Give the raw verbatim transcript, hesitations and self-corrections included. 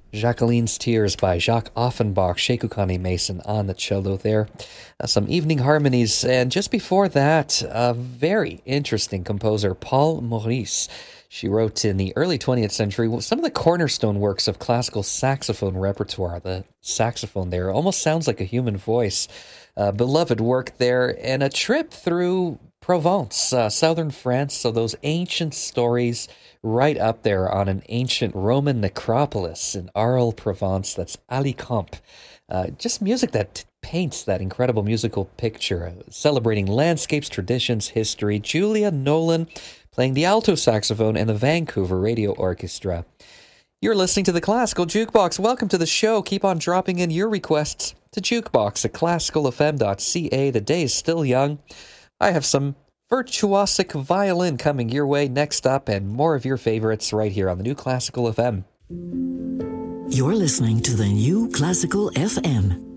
Jacqueline's Tears by Jacques Offenbach, Sekou Kane Mason on the cello there. Uh, some evening harmonies, and just before that, a very interesting composer, Paul Maurice. She wrote in the early twentieth century some of the cornerstone works of classical saxophone repertoire. The saxophone there almost sounds like a human voice. Uh, beloved work there, and a trip through Provence, uh, southern France, so those ancient stories right up there on an ancient Roman necropolis in Arles, Provence. That's Alicamp. Uh, just music that paints that incredible musical picture, uh, celebrating landscapes, traditions, history. Julia Nolan playing the alto saxophone and the Vancouver Radio Orchestra. You're listening to the Classical Jukebox. Welcome to the show. Keep on dropping in your requests to jukebox at classical f m dot c a. The day is still young. I have some virtuosic violin coming your way next up, and more of your favorites right here on the New Classical F M. You're listening to the New Classical F M.